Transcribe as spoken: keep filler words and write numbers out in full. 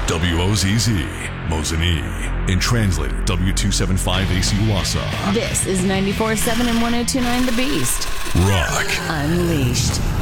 W O Z Z, Mosinee, and translated W two seventy-five A C Wausau. This is ninety-four point seven and one oh two point nine The Beast. Rock Unleashed.